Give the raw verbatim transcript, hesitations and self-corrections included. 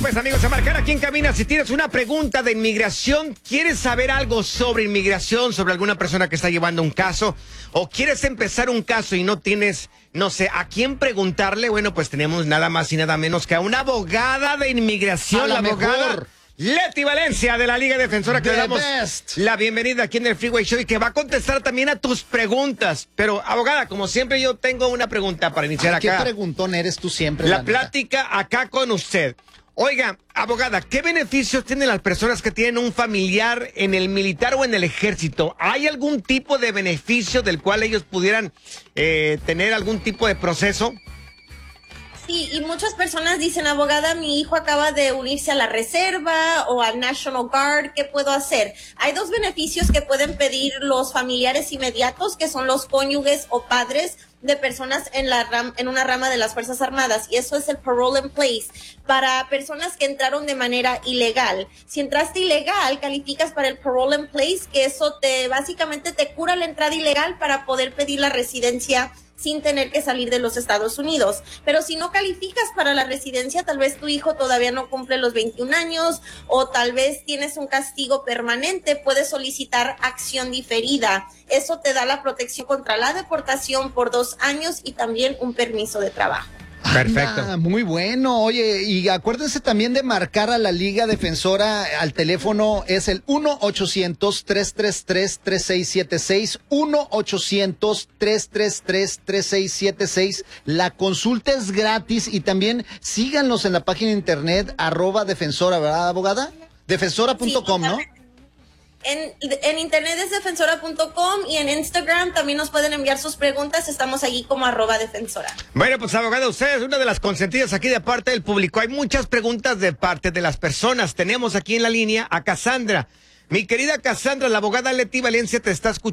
pues, amigos, a marcar aquí en cabina. Si tienes una pregunta de inmigración, quieres saber algo sobre inmigración, sobre alguna persona que está llevando un caso, o quieres empezar un caso y no tienes, no sé, a quién preguntarle, bueno, pues tenemos nada más y nada menos que a una abogada de inmigración, a la, la abogada mejor. Leti Valencia de la Liga Defensora, que The le damos best. la bienvenida aquí en el Freeway Show y que va a contestar también a tus preguntas. Pero, abogada, como siempre, yo tengo una pregunta para iniciar Ay, acá. ¿Qué preguntón eres tú siempre? La la neta? plática acá con usted. Oiga, abogada, ¿qué beneficios tienen las personas que tienen un familiar en el militar o en el ejército? ¿Hay algún tipo de beneficio del cual ellos pudieran eh, tener algún tipo de proceso? Sí, y muchas personas dicen, abogada, mi hijo acaba de unirse a la reserva o al National Guard, ¿qué puedo hacer? Hay dos beneficios que pueden pedir los familiares inmediatos, que son los cónyuges o padres de personas en la ram, en una rama de las Fuerzas Armadas, y eso es el parole in place, para personas que entraron de manera ilegal. Si entraste ilegal, calificas para el parole in place, que eso te básicamente te cura la entrada ilegal para poder pedir la residencia sin tener que salir de los Estados Unidos. Pero si no calificas para la residencia, tal vez tu hijo todavía no cumple los veintiún años o tal vez tienes un castigo permanente, puedes solicitar acción diferida. Eso te da la protección contra la deportación por dos años y también un permiso de trabajo. Perfecto. Anda, muy bueno. Oye, y acuérdense también de marcar a la Liga Defensora al teléfono, es el uno ochocientos, tres tres tres, tres seis siete seis, uno ochocientos, tres tres tres, tres seis siete seis. La consulta es gratis y también síganlos en la página de internet, arroba defensora, ¿verdad, abogada? Defensora punto com, Sí, ¿no? En, en internet es defensora punto com y en Instagram también nos pueden enviar sus preguntas. Estamos allí como arroba defensora. Bueno, pues, abogada, usted es una de las consentidas aquí de parte del público. Hay muchas preguntas de parte de las personas. Tenemos aquí en la línea a Cassandra. Mi querida Cassandra, la abogada Leti Valencia te está escuchando.